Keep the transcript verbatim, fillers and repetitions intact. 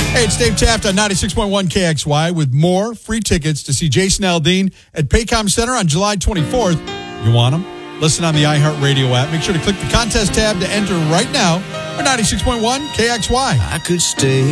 Hey, it's Dave Taft on ninety-six point one K X Y with more free tickets to see Jason Aldean at Paycom Center on July twenty-fourth. You want them? Listen on the iHeartRadio app. Make sure to click the contest tab to enter right now or ninety-six point one K X Y. I could stay